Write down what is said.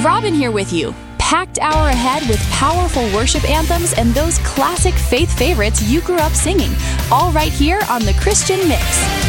Robin here with you. Packed hour ahead with powerful worship anthems and those classic faith favorites you grew up singing, all right here on The Christian Mix.